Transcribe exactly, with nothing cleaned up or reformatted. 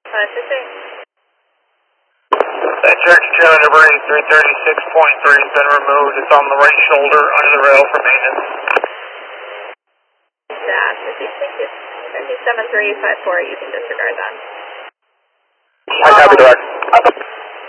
five fifty. That church trailer number eighty-three thirty-six point three has been removed. It's on the right shoulder under the rail for maintenance. Dash fifty-seven three five four, you can disregard that. I copy, direct.